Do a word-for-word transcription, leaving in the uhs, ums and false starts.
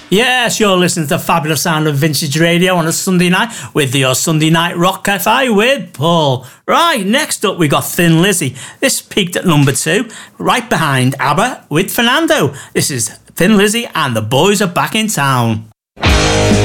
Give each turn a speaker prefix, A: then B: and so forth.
A: Yes, you're listening to the fabulous sound of vintage radio on a Sunday night with your Sunday Night Rock Cafe with Paul. Right, next up we got Thin Lizzy. This peaked at number two, right behind ABBA with Fernando. This is Thin Lizzy and the Boys Are Back in Town.